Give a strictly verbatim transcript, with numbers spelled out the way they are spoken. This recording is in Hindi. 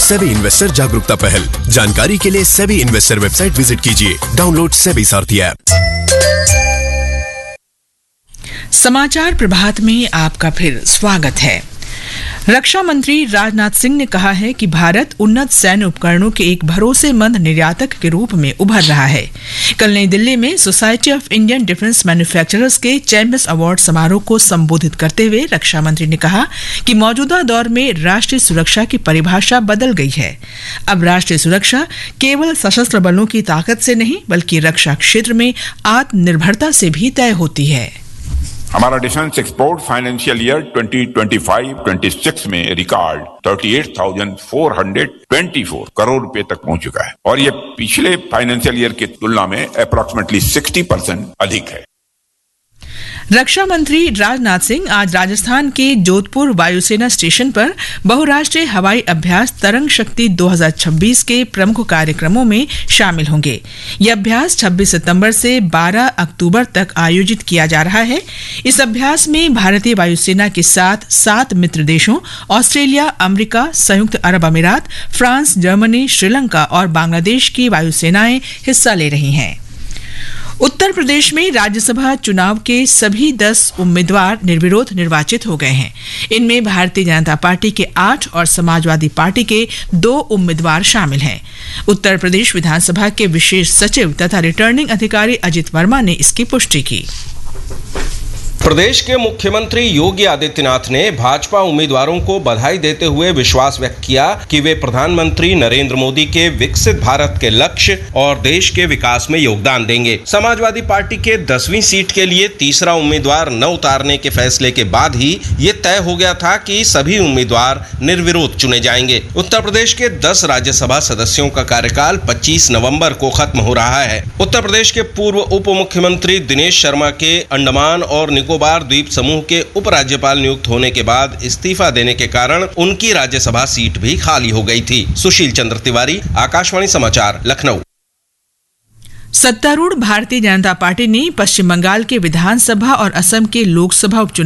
सेबी इन्वेस्टर जागरूकता पहल। जानकारी के लिए सेबी इन्वेस्टर वेबसाइट विजिट कीजिए। डाउनलोड सेबी सारथी ऐप। समाचार प्रभात में आपका फिर स्वागत है। रक्षा मंत्री राजनाथ सिंह ने कहा है कि भारत उन्नत सैन्य उपकरणों के एक भरोसेमंद निर्यातक के रूप में उभर रहा है। कल नई दिल्ली में society of Indian defence manufacturers के चैंपियंस अवार्ड समारोह को संबोधित करते हुए रक्षा मंत्री ने कहा कि मौजूदा दौर में राष्ट्रीय सुरक्षा की परिभाषा बदल गई है। अब राष्ट्रीय सुरक्षा केवल सशस्त्र बलों की ताकत से नहीं बल्कि रक्षा क्षेत्र में आत्मनिर्भरता से भी तय होती है। हमारा defence export financial year twenty twenty five twenty six में रिकॉर्ड अड़तीस हज़ार चार सौ चौबीस करोड़ रुपए तक पहुंच चुका है और ये पिछले फाइनेंशियल ईयर की तुलना में अप्रोक्सीमेटली साठ परसेंट अधिक है। रक्षा मंत्री राजनाथ सिंह आज राजस्थान के जोधपुर वायुसेना स्टेशन पर बहुराष्ट्रीय हवाई अभ्यास तरंग शक्ति दो हज़ार छब्बीस के प्रमुख कार्यक्रमों में शामिल होंगे। यह अभ्यास छब्बीस सितंबर से बारह अक्टूबर तक आयोजित किया जा रहा है। इस अभ्यास में भारतीय वायुसेना के साथ सात मित्र देशों ऑस्ट्रेलिया, अमेरिका, संयुक्त अरब अमीरात, फ्रांस, जर्मनी, श्रीलंका और बांग्लादेश की वायुसेनाएं हिस्सा ले रही हैं। उत्तर प्रदेश में राज्यसभा चुनाव के सभी दस उम्मीदवार निर्विरोध निर्वाचित हो गए हैं। इनमें भारतीय जनता पार्टी के आठ और समाजवादी पार्टी के दो उम्मीदवार शामिल हैं। उत्तर प्रदेश विधानसभा के विशेष सचिव तथा रिटर्निंग अधिकारी अजित वर्मा ने इसकी पुष्टि की। प्रदेश के मुख्यमंत्री योगी आदित्यनाथ ने भाजपा उम्मीदवारों को बधाई देते हुए विश्वास व्यक्त किया कि वे प्रधानमंत्री नरेंद्र मोदी के विकसित भारत के लक्ष्य और देश के विकास में योगदान देंगे। समाजवादी पार्टी के दसवीं सीट के लिए तीसरा उम्मीदवार न उतारने के फैसले के बाद ही ये तय हो गया था कि सभी उम्मीदवार निर्विरोध चुने जाएंगे। उत्तर प्रदेश के दस राज्यसभा सदस्यों का कार्यकाल पच्चीस नवम्बर को खत्म हो रहा है। उत्तर प्रदेश के पूर्व उप मुख्यमंत्री दिनेश शर्मा के अंडमान और निकोबार द्वीप समूह के उपराज्यपाल नियुक्त होने के बाद इस्तीफा देने के कारण उनकी राज्यसभा सीट भी खाली हो गई थी। सुशील चंद्र तिवारी, आकाशवाणी समाचार, लखनऊ। सत्तारूढ़ भारतीय जनता पार्टी ने पश्चिम बंगाल के विधानसभा और असम के लोकसभा उपचुनाव